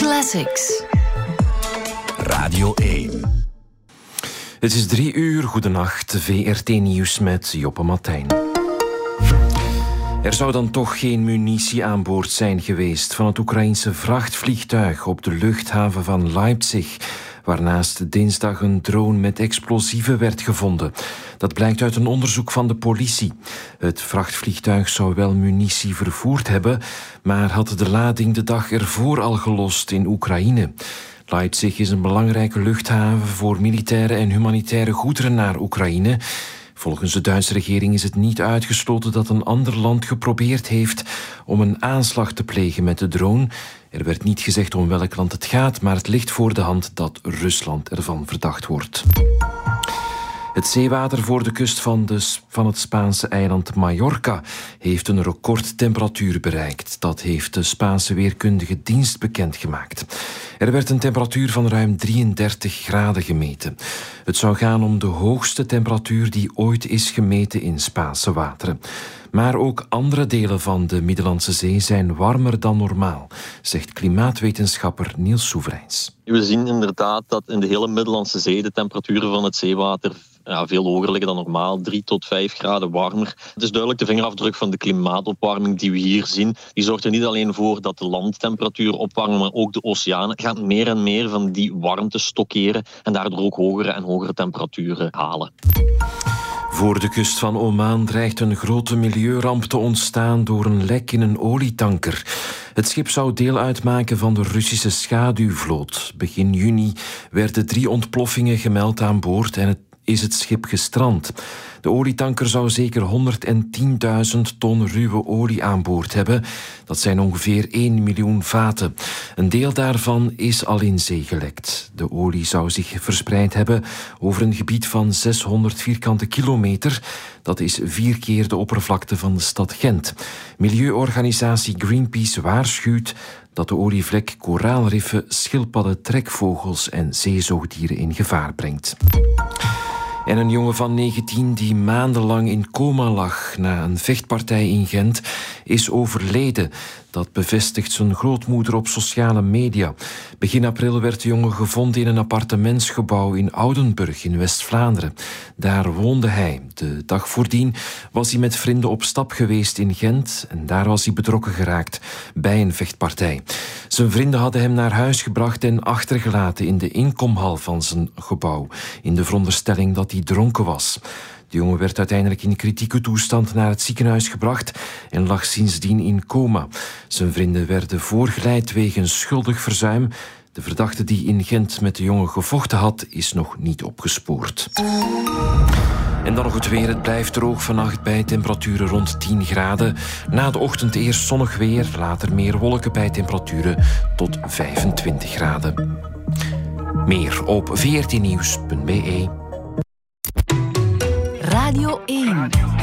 Classics. Radio 1. Het is 3:00, goedenacht, VRT Nieuws met Joppe Martijn. Er zou dan toch geen munitie aan boord zijn geweest van het Oekraïense vrachtvliegtuig op de luchthaven van Leipzig, waarnaast dinsdag een drone met explosieven werd gevonden. Dat blijkt uit een onderzoek van de politie. Het vrachtvliegtuig zou wel munitie vervoerd hebben, maar had de lading de dag ervoor al gelost in Oekraïne. Leipzig is een belangrijke luchthaven voor militaire en humanitaire goederen naar Oekraïne. Volgens de Duitse regering is het niet uitgesloten dat een ander land geprobeerd heeft om een aanslag te plegen met de drone. Er werd niet gezegd om welk land het gaat, maar het ligt voor de hand dat Rusland ervan verdacht wordt. Het zeewater voor de kust van het Spaanse eiland Mallorca heeft een recordtemperatuur bereikt. Dat heeft de Spaanse weerkundige dienst bekendgemaakt. Er werd een temperatuur van ruim 33 graden gemeten. Het zou gaan om de hoogste temperatuur die ooit is gemeten in Spaanse wateren. Maar ook andere delen van de Middellandse Zee zijn warmer dan normaal, zegt klimaatwetenschapper Niels Soevereins. We zien inderdaad dat in de hele Middellandse Zee de temperaturen van het zeewater veel hoger liggen dan normaal, 3 tot 5 graden warmer. Het is duidelijk de vingerafdruk van de klimaatopwarming die we hier zien. Die zorgt er niet alleen voor dat de landtemperatuur opwarmen, maar ook de oceanen gaan meer en meer van die warmte stockeren en daardoor ook hogere en hogere temperaturen halen. Voor de kust van Oman dreigt een grote milieuramp te ontstaan door een lek in een olietanker. Het schip zou deel uitmaken van de Russische schaduwvloot. Begin juni werden 3 ontploffingen gemeld aan boord en is het schip gestrand. De olietanker zou zeker 110.000 ton ruwe olie aan boord hebben. Dat zijn ongeveer 1 miljoen vaten. Een deel daarvan is al in zee gelekt. De olie zou zich verspreid hebben over een gebied van 600 vierkante kilometer. Dat is 4 keer de oppervlakte van de stad Gent. Milieuorganisatie Greenpeace waarschuwt dat de olievlek koraalriffen, schildpadden, trekvogels en zeezoogdieren in gevaar brengt. En een jongen van 19 die maandenlang in coma lag na een vechtpartij in Gent is overleden. Dat bevestigt zijn grootmoeder op sociale media. Begin april werd de jongen gevonden in een appartementsgebouw in Oudenburg in West-Vlaanderen. Daar woonde hij. De dag voordien was hij met vrienden op stap geweest in Gent en daar was hij betrokken geraakt bij een vechtpartij. Zijn vrienden hadden hem naar huis gebracht en achtergelaten in de inkomhal van zijn gebouw, in de veronderstelling dat hij dronken was. De jongen werd uiteindelijk in kritieke toestand naar het ziekenhuis gebracht en lag sindsdien in coma. Zijn vrienden werden voorgeleid wegens schuldig verzuim. De verdachte die in Gent met de jongen gevochten had, is nog niet opgespoord. En dan nog het weer. Het blijft droog vannacht bij temperaturen rond 10 graden. Na de ochtend eerst zonnig weer, later meer wolken bij temperaturen tot 25 graden. Meer op vrtnieuws.be. Radio 1.